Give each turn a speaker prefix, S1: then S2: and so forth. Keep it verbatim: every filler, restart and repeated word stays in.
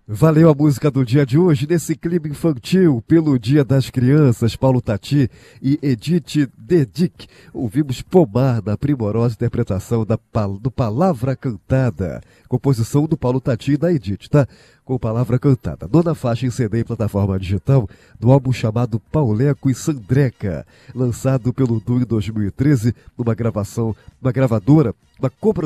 S1: Valeu a música do dia de hoje, nesse clima infantil, pelo Dia das Crianças, Paulo Tati e Edith Dedic. Ouvimos Pomar na primorosa interpretação da, do Palavra Cantada, composição do Paulo Tati e da Edith, tá? Com Palavra Cantada. Nona faixa em C D e plataforma digital do álbum chamado Pauleco e Sandreca, lançado pelo Du em dois mil e treze, numa gravação, uma gravadora, uma